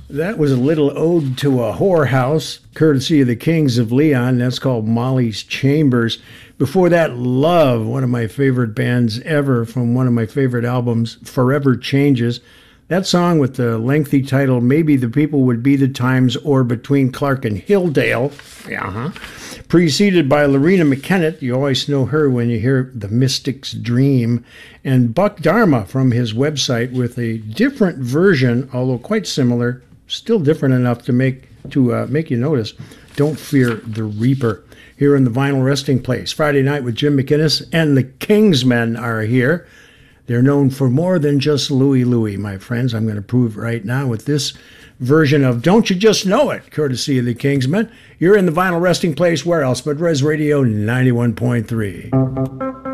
That was a little ode to a whorehouse, courtesy of the Kings of Leon. That's called Molly's Chambers. Before that, Love, one of my favorite bands ever from one of my favorite albums, Forever Changes. That song with the lengthy title, Maybe the People Would Be the Times, or Between Clark and Hilldale. Preceded by Lorena McKennitt. You always know her when you hear The Mystic's Dream. And Buck Dharma from his website with a different version, although quite similar, still different enough to make you notice. Don't Fear the Reaper. Here in the Vinyl Resting Place. Friday night with Jim McInnes and the Kingsmen are here. They're known for more than just Louie Louie, my friends. I'm going to prove right now with this version of Don't You Just Know It, courtesy of the Kingsmen. You're in the Vinyl Resting Place. Where else but Res Radio 91.3.